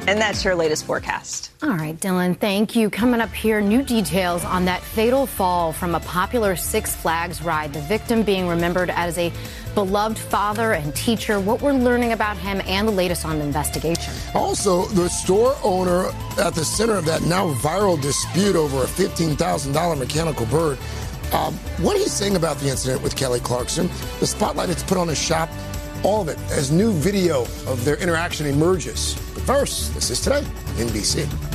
And that's your latest forecast. All right, Dylan, thank you. Coming up here, new details on that fatal fall from a popular Six Flags ride. The victim being remembered as a beloved father and teacher. What we're learning about him and the latest on the investigation. Also, the store owner at the center of that now viral dispute over a $15,000 mechanical bird. What he's saying about the incident with Kelly Clarkson, the spotlight it's put on his shop, all of it as new video of their interaction emerges. But first, this is Today, NBC.